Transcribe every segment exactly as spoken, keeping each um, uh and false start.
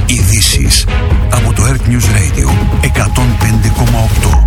Ειδήσεις από το Earth News Radio εκατόν πέντε κόμμα οκτώ.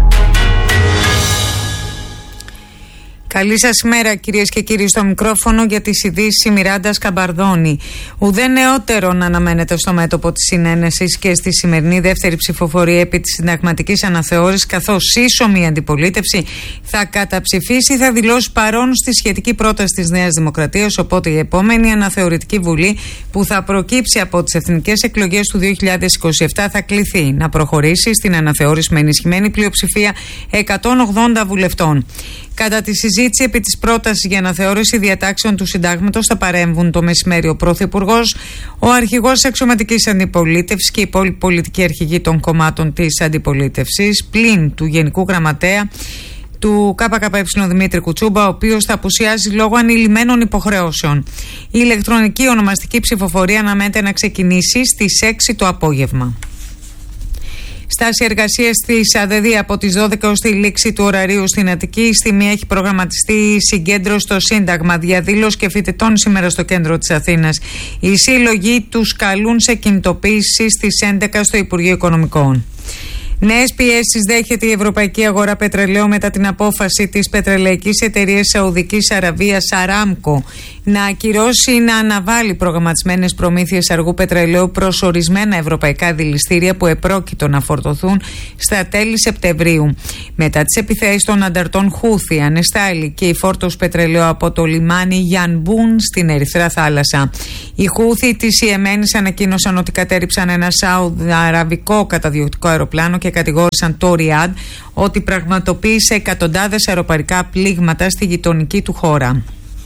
Καλή σας ημέρα, κυρίες και κύριοι, στο μικρόφωνο για τις ειδήσεις η Μιράντα Σκαμπαρδόνη. Ουδέν νεότερο να αναμένεται στο μέτωπο της συνένεσης και στη σημερινή δεύτερη ψηφοφορία επί της συνταγματικής αναθεώρησης, καθώς σύσσωμη αντιπολίτευση θα καταψηφίσει, θα δηλώσει παρόν στη σχετική πρόταση της Νέας Δημοκρατίας. Οπότε η επόμενη αναθεωρητική βουλή που θα προκύψει από τις εθνικές εκλογές του δύο χιλιάδες είκοσι επτά θα κληθεί να προχωρήσει στην αναθεώρηση με ενισχυμένη πλειοψηφία εκατόν ογδόντα βουλευτών. Κατά τη συζήτηση επί της πρότασης για αναθεώρηση διατάξεων του συντάγματος θα παρέμβουν το μεσημέρι ο Πρωθυπουργός, ο αρχηγός της αξιωματικής αντιπολίτευσης και οι υπόλοιποι πολιτικοί αρχηγοί των κομμάτων της αντιπολίτευσης, πλην του Γενικού Γραμματέα του ΚΚΕ Δημήτρη Κουτσούμπα, ο οποίος θα απουσιάζει λόγω ανηλυμένων υποχρεώσεων. Η ηλεκτρονική ονομαστική ψηφοφορία αναμένεται να ξεκινήσει στις έξι το απόγευμα. Στάση εργασίας της ΑΔΔ από τις δώδεκα ως τη λήξη του ωραρίου στην Αττική. Στη μία έχει προγραμματιστεί η συγκέντρωση στο Σύνταγμα, διαδήλωση και φοιτητών σήμερα στο κέντρο της Αθήνας. Οι σύλλογοι τους καλούν σε κινητοποίηση στις έντεκα στο Υπουργείο Οικονομικών. Νέες πιέσεις δέχεται η ευρωπαϊκή αγορά πετρελαίου μετά την απόφαση της πετρελαϊκής εταιρείας Σαουδικής Αραβίας Αράμκο να ακυρώσει ή να αναβάλει προγραμματισμένες προμήθειες αργού πετρελαίου προς ορισμένα ευρωπαϊκά δηληστήρια που επρόκειτο να φορτωθούν στα τέλη Σεπτεμβρίου. Μετά τις επιθέσεις των ανταρτών Χούθη, ανεστάλη και η φόρτωση πετρελαίου από το λιμάνι Γιανμπούν στην Ερυθρά Θάλασσα. Οι Χούθη της Ιεμένης ανακοίνωσαν ότι κατέριψαν ένα σαουδαραβικό καταδιοκτικό αεροπλάνο και κατηγόρησαν το Ριάντ ότι πραγματοποίησε εκατοντάδες αεροπαρικά πλήγματα στη γειτονική του χώρα.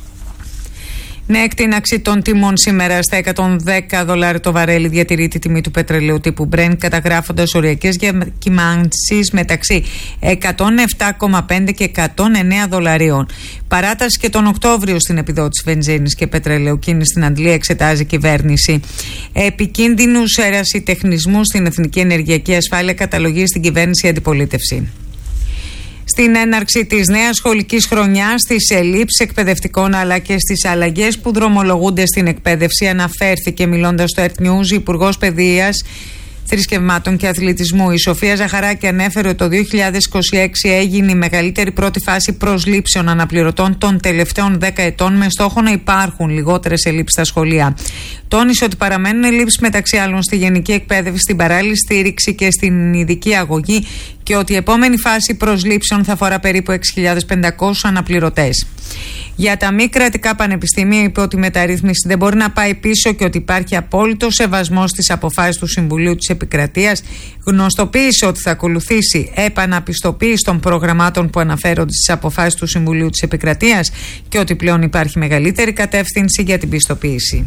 Με εκτείναξη των τιμών σήμερα στα εκατόν δέκα δολάρια το βαρέλι διατηρείται η τιμή του πετρελαίου τύπου Brent, καταγράφοντας οριακές διακυμάνσεις μεταξύ εκατόν επτά κόμμα πέντε και εκατόν εννέα δολαρίων. Παράταση και τον Οκτώβριο στην επιδότηση βενζίνης και πετρελαίου κίνηση στην Αντλία εξετάζει η κυβέρνηση. Επικίνδυνους ερασιτεχνισμούς στην Εθνική Ενεργειακή Ασφάλεια καταλογίζει στην κυβέρνηση η αντιπολίτευση. Στην έναρξη της νέας σχολικής χρονιάς, στις ελλείψεις εκπαιδευτικών αλλά και στις αλλαγές που δρομολογούνται στην εκπαίδευση, αναφέρθηκε μιλώντας στο Earth News η Υπουργός Παιδείας, Θρησκευμάτων και Αθλητισμού. Η Σοφία Ζαχαράκη ανέφερε ότι το δύο χιλιάδες είκοσι έξι έγινε η μεγαλύτερη πρώτη φάση προσλήψεων αναπληρωτών των τελευταίων δέκα ετών, με στόχο να υπάρχουν λιγότερες ελλείψεις στα σχολεία. Τόνισε ότι παραμένουν ελλείψεις μεταξύ άλλων στη γενική εκπαίδευση, στην παράλληλη στήριξη και στην ειδική αγωγή και ότι η επόμενη φάση προσλήψεων θα αφορά περίπου έξι χιλιάδες πεντακόσιους αναπληρωτές. Για τα μη κρατικά πανεπιστήμια είπε ότι η μεταρρύθμιση δεν μπορεί να πάει πίσω και ότι υπάρχει απόλυτο σεβασμός στις αποφάσεις του Συμβουλίου της Επικρατείας. Γνωστοποίησε ότι θα ακολουθήσει επαναπιστοποίηση των προγραμμάτων που αναφέρονται στις αποφάσεις του Συμβουλίου της Επικρατείας και ότι πλέον υπάρχει μεγαλύτερη κατεύθυνση για την πιστοποίηση.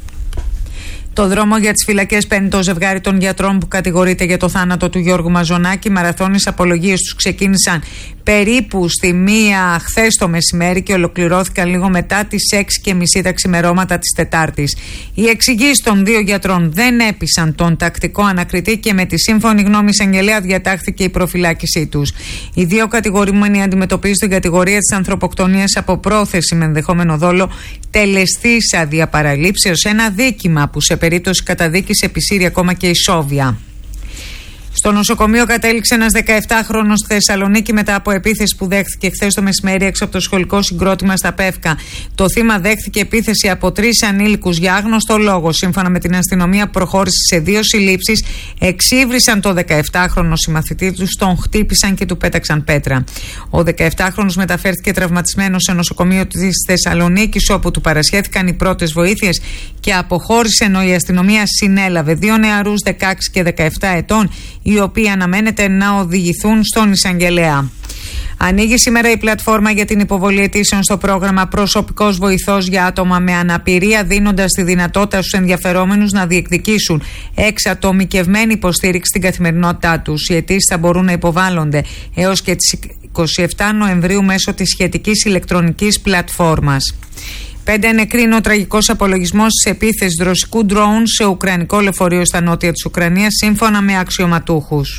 Το δρόμο για τις φυλακές παίρνει το ζευγάρι των γιατρών που κατηγορείται για το θάνατο του Γιώργου Μαζονάκη. Οι μαραθώνιες απολογίες τους ξεκίνησαν περίπου στη μία χθες το μεσημέρι και ολοκληρώθηκαν λίγο μετά τις έξι και μισή τα ξημερώματα της Τετάρτης. Οι εξηγήσεις των δύο γιατρών δεν έπεισαν τον τακτικό ανακριτή και με τη σύμφωνη γνώμη εισαγγελέα διατάχθηκε η προφυλάκησή τους. Οι δύο κατηγορούμενοι αντιμετωπίζουν την κατηγορία της ανθρωποκτονίας από πρόθεση με ενδεχόμενο δόλο τελεστής αδιαπαραλήψεως, ένα δίκημα που σε περίπτωση καταδίκης επισύρει ακόμα και η Σόβια. Στο νοσοκομείο κατέληξε ένας δεκαεπτάχρονος στη Θεσσαλονίκη μετά από επίθεση που δέχθηκε χθες το μεσημέρι έξω από το σχολικό συγκρότημα στα Πεύκα. Το θύμα δέχθηκε επίθεση από τρεις ανήλικους για άγνωστο λόγο. Σύμφωνα με την αστυνομία, προχώρησε σε δύο συλλήψεις, εξύβρισαν το δεκαεπτάχρονο συμμαθητή του, τον χτύπησαν και του πέταξαν πέτρα. Ο δεκαεπτάχρονος μεταφέρθηκε τραυματισμένος σε νοσοκομείο της Θεσσαλονίκης, όπου του παρασχέθηκαν οι πρώτες βοήθειες και αποχώρησε, ενώ η αστυνομία συνέλαβε δύο νεαρούς δεκαέξι και δεκαεπτά ετών, οι οποίοι αναμένεται να οδηγηθούν στον εισαγγελέα. Ανοίγει σήμερα η πλατφόρμα για την υποβολή αιτήσεων στο πρόγραμμα Προσωπικός Βοηθός για άτομα με αναπηρία, δίνοντας τη δυνατότητα στους ενδιαφερόμενους να διεκδικήσουν εξατομικευμένη υποστήριξη στην καθημερινότητά τους. Οι αιτήσεις θα μπορούν να υποβάλλονται έως και τις είκοσι επτά Νοεμβρίου μέσω της σχετικής ηλεκτρονικής πλατφόρμας. Πέντε νεκροί είναι ο τραγικός απολογισμός της επίθεσης ρωσικού ντρόουν σε ουκρανικό λεωφορείο στα νότια της Ουκρανίας, σύμφωνα με αξιωματούχους.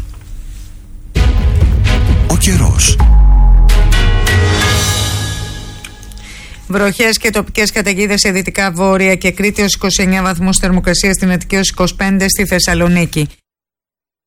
Ο καιρός. Βροχές και τοπικές καταιγίδες σε δυτικά βόρεια και Κρήτη ως είκοσι εννέα βαθμούς θερμοκρασία, στην Αττική ως είκοσι πέντε, στη Θεσσαλονίκη.